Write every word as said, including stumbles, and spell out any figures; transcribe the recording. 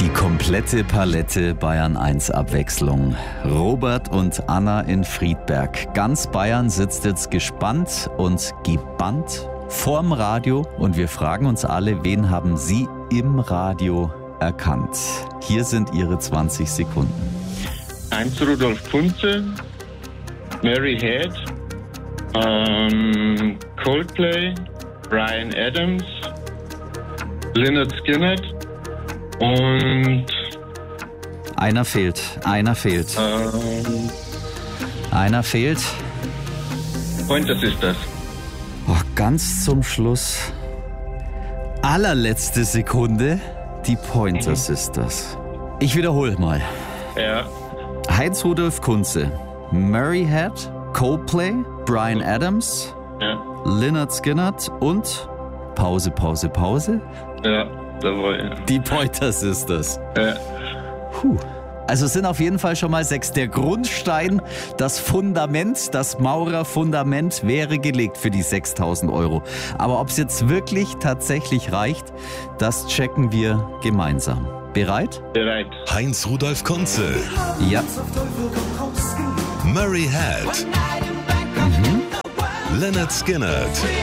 Die komplette Palette Bayern eins Abwechslung. Robert und Anna in Friedberg. Ganz Bayern sitzt jetzt gespannt und gebannt vorm Radio und wir fragen uns alle, wen haben Sie im Radio erkannt? Hier sind Ihre zwanzig Sekunden. Heinz Rudolf Kunze, Mary Head, ähm, Coldplay, Bryan Adams, Lynyrd Skynyrd und Einer fehlt, einer fehlt. ähm, Einer fehlt. Pointer Sisters. Oh, ganz zum Schluss, allerletzte Sekunde, die Pointer Mhm. Sisters. Ich wiederhole mal. Ja, Heinz Rudolf Kunze, Mary Head, Coldplay, Bryan Adams, ja, Lynyrd Skynyrd und Pause, Pause, Pause, ja, jawohl, ja. die Pointer Sisters. Ja. Puh. Also es sind auf jeden Fall schon mal sechs. Der Grundstein, das Fundament, das Maurerfundament wäre gelegt für die sechstausend Euro. Aber ob es jetzt wirklich tatsächlich reicht, das checken wir gemeinsam. Bereit? Bereit. Heinz Rudolf Kunze, Ja. Mary Head, Lynyrd Skynyrd,